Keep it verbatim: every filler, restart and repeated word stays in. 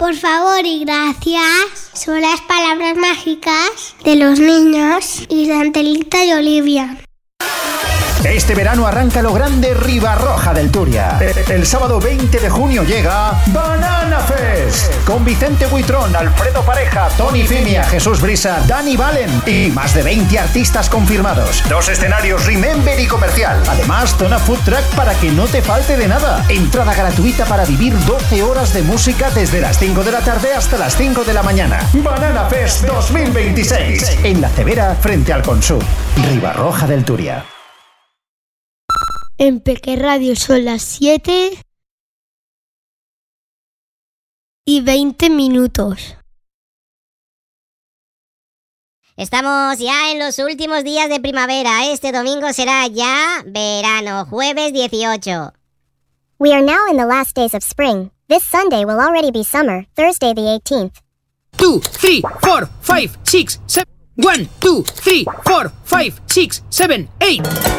Por favor y gracias son las palabras mágicas de los niños y de Angelita y Olivia. Este verano arranca lo grande Ribarroja del Turia. El sábado veinte de junio llega Banana Fest con Vicente Buitrón, Alfredo Pareja, Tony Fimia, Jesús Brisa, Dani Valen y más de veinte artistas confirmados. Dos escenarios Remember y comercial. Además, zona food truck para que no te falte de nada. Entrada gratuita para vivir doce horas de música desde las cinco de la tarde hasta las cinco de la mañana. Banana Fest dos mil veintiséis en La Cebera, frente al Consum. Ribarroja del Turia. En Peque Radio son las siete y veinte minutos. Estamos ya en los últimos días de primavera. Este domingo será ya verano, jueves dieciocho. We are now in the last days of spring. This Sunday will already be summer, Thursday the eighteenth. Two, three, four, five, six, seven. One, two, three, four, five, six, seven, eight.